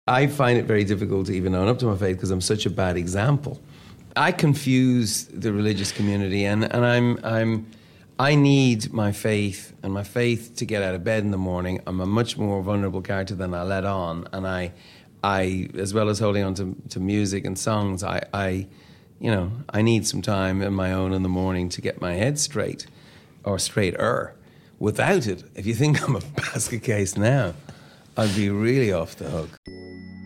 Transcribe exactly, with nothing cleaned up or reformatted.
I find it very difficult to even own up to my faith because I'm such a bad example. I confuse the religious community, and, and I'm I'm I need my faith and my faith to get out of bed in the morning. I'm a much more vulnerable character than I let on, and I I as well as holding on to, to music and songs, I, I you know I need some time in my own in the morning to get my head straight, or straighter. Without it, if you think I'm a basket case now, I'd be really off the hook.